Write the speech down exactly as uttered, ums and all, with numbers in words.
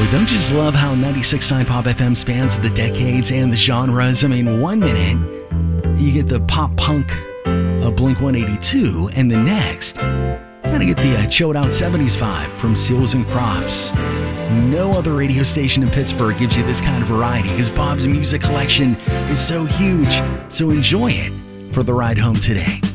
Well, don't you just love how ninety-six point nine Pop F M spans the decades and the genres? I mean, one minute, you get the pop punk of Blink one eighty-two, and the next, you gotta get the uh, chilled out seventies vibe from Seals and Crofts. No other radio station in Pittsburgh gives you this kind of variety because Bob's music collection is so huge. So enjoy it for the ride home today.